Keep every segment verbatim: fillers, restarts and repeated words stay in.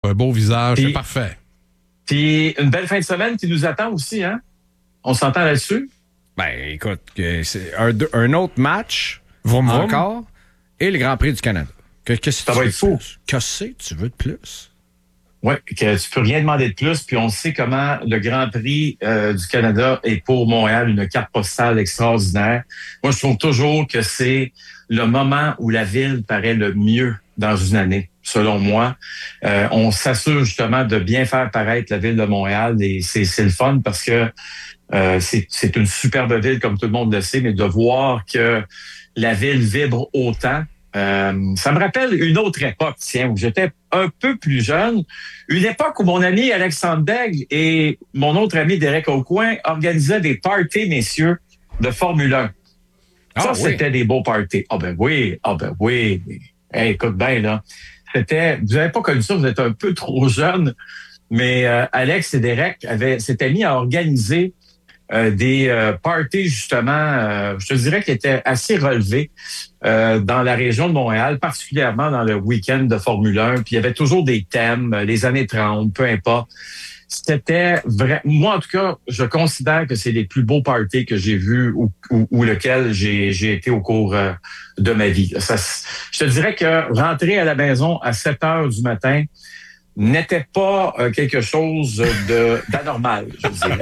Un beau visage, Puis, c'est parfait. Puis une belle fin de semaine qui nous attend aussi, hein? On s'entend là-dessus? Ben, écoute, c'est un, un autre match, Vroom, vroom. encore, et le Grand Prix du Canada. Que, que Ça va être fou. Qu'est-ce que tu veux de plus? Oui, que tu peux rien demander de plus. Puis on sait comment le Grand Prix euh, du Canada est pour Montréal une carte postale extraordinaire. Moi, je trouve toujours que c'est le moment où la ville paraît le mieux dans une année, selon moi. Euh, on s'assure justement de bien faire paraître la ville de Montréal et c'est, c'est le fun parce que euh, c'est, c'est une superbe ville, comme tout le monde le sait, mais de voir que la ville vibre autant, Euh, ça me rappelle une autre époque, tiens, où j'étais un peu plus jeune. Une époque où mon ami Alexandre Daigle et mon autre ami Derek Aucoin organisaient des parties, messieurs, de Formule un. Ah, ça, oui. c'était des beaux parties. Ah ben oui, ah ben oui. Hey, écoute bien, là. C'était, vous n'avez pas connu ça, vous êtes un peu trop jeune, mais euh, Alex et Derek avaient, s'étaient mis à organiser Euh, des euh, parties, justement, euh, je te dirais, qui étaient assez relevés euh, dans la région de Montréal, particulièrement dans le week-end de Formule un. Puis il y avait toujours des thèmes, euh, les années trente, peu importe. C'était vrai. Moi, en tout cas, je considère que c'est les plus beaux parties que j'ai vus ou, ou, ou lequel j'ai, j'ai été au cours euh, de ma vie. Ça, je te dirais que rentrer à la maison à sept heures du matin n'était pas euh, quelque chose de d'anormal, je dirais.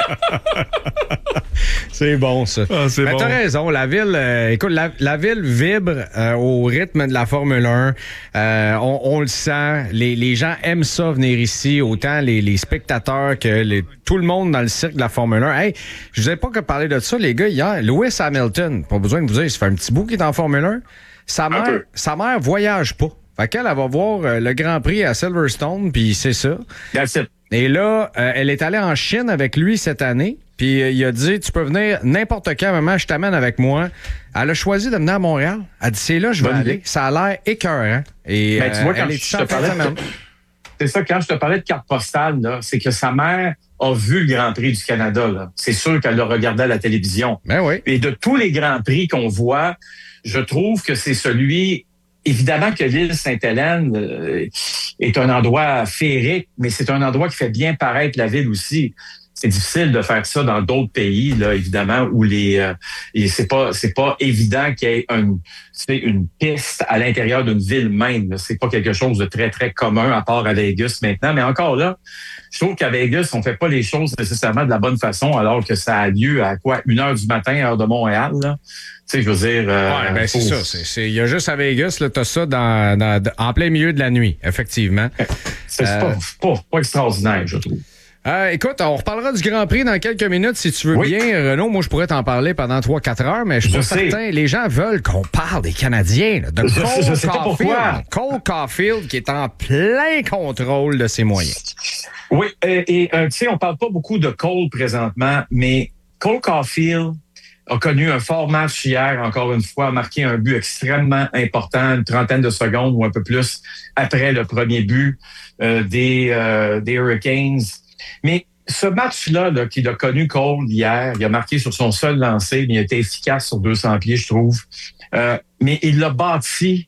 C'est bon, ça. Ah, c'est ben, bon. T'as raison. La ville, euh, écoute, la, la ville vibre euh, au rythme de la Formule un. Euh, on, on le sent. Les, les gens aiment ça, venir ici, autant les, les spectateurs que les, tout le monde dans le cirque de la Formule un. Hey, je vous ai pas que parler de ça, les gars, hier. Lewis Hamilton, pas besoin de vous dire, ça fait un petit bout qu'il est en Formule un. Sa mère, peu. sa mère voyage pas. Fait qu'elle, elle va voir euh, le Grand Prix à Silverstone, puis c'est ça. That's it. Et là, euh, elle est allée en Chine avec lui cette année. Puis euh, il a dit, tu peux venir n'importe quand, maman, je t'amène avec moi. Elle a choisi de venir à Montréal. Elle dit, c'est là, je vais Bonne aller. idée. Ça a l'air écœurant. Et Ben, tu vois, euh, quand elle est je ici te en fin de parlais, semaine. c'est ça, quand je te parlais de carte postale, là, c'est que sa mère a vu le Grand Prix du Canada. Là. C'est sûr qu'elle l'a regardé à la télévision. Ben oui. Et de tous les Grands Prix qu'on voit, je trouve que c'est celui... Évidemment que l'île Sainte-Hélène euh, est un endroit féerique, mais c'est un endroit qui fait bien paraître la ville aussi. C'est difficile de faire ça dans d'autres pays, là, évidemment, où les euh, et c'est pas c'est pas évident qu'il y ait un, c'est une piste à l'intérieur d'une ville même. Là. C'est pas quelque chose de très très commun à part à Vegas maintenant. Mais encore là, je trouve qu'à Vegas, on fait pas les choses nécessairement de la bonne façon, alors que ça a lieu à quoi une heure du matin, heure de Montréal. Là. Tu sais, je veux dire. Euh, Ouais, ben c'est faut... ça. C'est, c'est, il y a juste à Vegas, là, t'as ça dans, dans, en plein milieu de la nuit, effectivement. C'est Euh, pas, pas, pas extraordinaire, je trouve. Euh, écoute, on reparlera du Grand Prix dans quelques minutes si tu veux Oui. bien, Renaud. Moi, je pourrais t'en parler pendant trois quatre heures, mais je suis Je pas sais. certain. Les gens veulent qu'on parle des Canadiens, là, de Je- Cole je sais pas Caulfield. pourquoi. Cole Caulfield qui est en plein contrôle de ses moyens. Oui, et, et euh, tu sais, on parle pas beaucoup de Cole présentement, mais Cole Caulfield a connu un fort match hier, encore une fois, a marqué un but extrêmement important, une trentaine de secondes ou un peu plus après le premier but euh, des, euh, des Hurricanes. Mais ce match-là là, qu'il a connu Cole hier, il a marqué sur son seul lancer, mais il a été efficace sur deux cents pieds, je trouve. Euh, mais il l'a bâti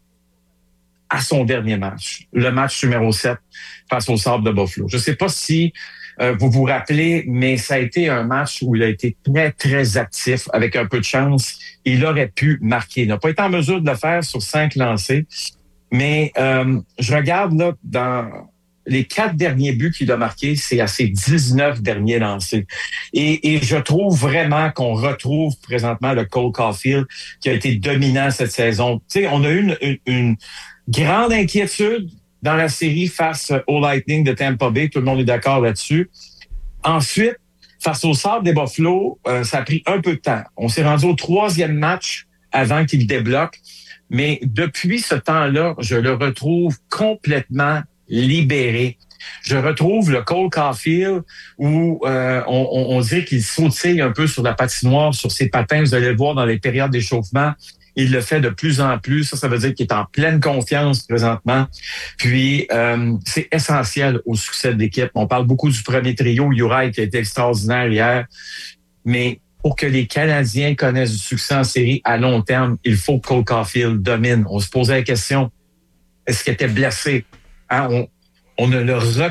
à son dernier match, le match numéro sept face au Sabre de Buffalo. Je ne sais pas si euh, vous vous rappelez, mais ça a été un match où il a été très, très actif. Avec un peu de chance, il aurait pu marquer. Il n'a pas été en mesure de le faire sur cinq lancés, mais euh, je regarde là dans les quatre derniers buts qu'il a marqués, c'est à ses dix-neuf derniers lancés. Et, et je trouve vraiment qu'on retrouve présentement le Cole Caulfield qui a été dominant cette saison. Tu sais, on a eu une, une, une grande inquiétude dans la série face au Lightning de Tampa Bay. Tout le monde est d'accord là-dessus. Ensuite, face au Sabre des Buffalo, euh, ça a pris un peu de temps. On s'est rendu au troisième match avant qu'il débloque. Mais depuis ce temps-là, je le retrouve complètement libéré. Je retrouve le Cole Caulfield où euh, on, on, on dirait qu'il sautille un peu sur la patinoire, sur ses patins. Vous allez le voir dans les périodes d'échauffement. Il le fait de plus en plus. Ça, ça veut dire qu'il est en pleine confiance présentement. Puis, euh, c'est essentiel au succès de l'équipe. On parle beaucoup du premier trio, Uri, qui a été extraordinaire hier. Mais pour que les Canadiens connaissent du succès en série à long terme, il faut que Cole Caulfield domine. On se posait la question, est-ce qu'il était blessé? Hein? On, on ne le